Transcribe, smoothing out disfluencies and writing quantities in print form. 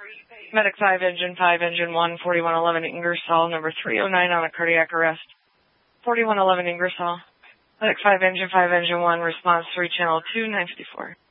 Medic 5, Engine 1, 4111 Ingersoll, number 309 on a cardiac arrest. 4111 Ingersoll. Medic 5, Engine 1, response 3, channel 2, 954.